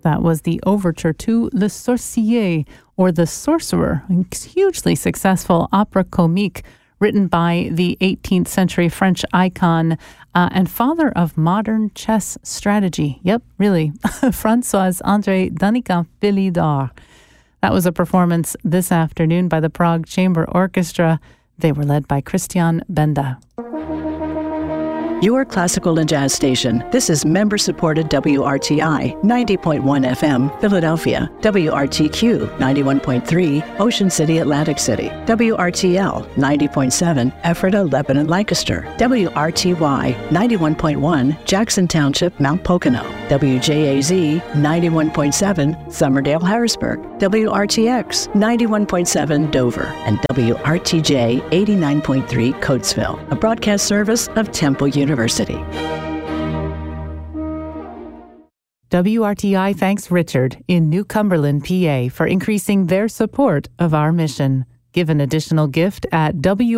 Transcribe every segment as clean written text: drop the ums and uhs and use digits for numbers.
That was the overture to Le Sorcier, or The Sorcerer, a hugely successful opera comique written by the 18th century French icon and father of modern chess strategy. Yep, really, François-André Danican-Philidor. That was a performance this afternoon by the Prague Chamber Orchestra. They were led by Christian Benda. Your classical and jazz station. This is member-supported WRTI 90.1 FM, Philadelphia. WRTQ 91.3, Ocean City, Atlantic City. WRTL 90.7, Ephrata, Lebanon, Lancaster. WRTY 91.1, Jackson Township, Mount Pocono. WJAZ 91.7, Summerdale, Harrisburg. WRTX 91.7, Dover. And WRTJ 89.3, Coatesville. A broadcast service of Temple University. WRTI thanks Richard in New Cumberland, PA, for increasing their support of our mission. Give an additional gift at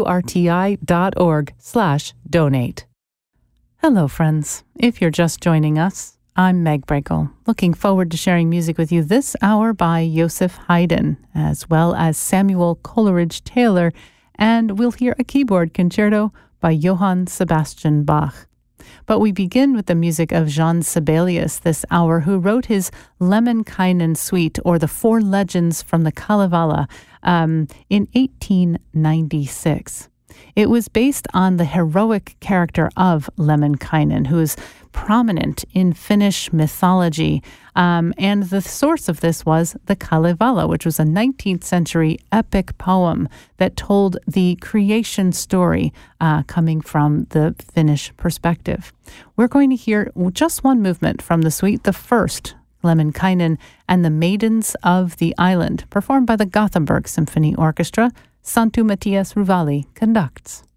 wrti.org/donate. Hello, friends. If you're just joining us, I'm Meg Breckle, looking forward to sharing music with you this hour by Joseph Haydn, as well as Samuel Coleridge Taylor, and we'll hear a keyboard concerto by Johann Sebastian Bach. But we begin with the music of Jean Sibelius this hour, who wrote his Lemminkainen Suite, or the Four Legends from the Kalevala, in 1896. It was based on the heroic character of Lemminkainen, who is prominent in Finnish mythology. And the source of this was the Kalevala, which was a 19th century epic poem that told the creation story coming from the Finnish perspective. We're going to hear just one movement from the suite, the first, Lemminkainen and the Maidens of the Island, performed by the Gothenburg Symphony Orchestra. Santu Matias Ruvali conducts.